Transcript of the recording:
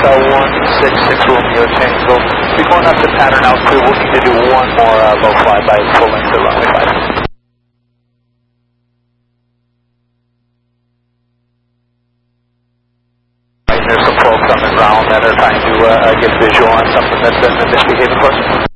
Hotel 166 Romeo Tango. We're going up to pattern altitude. We'll need to do one more low flyby full length to runway 5. There's some folks coming around that are trying to get visual on something that's been misbehaving for us.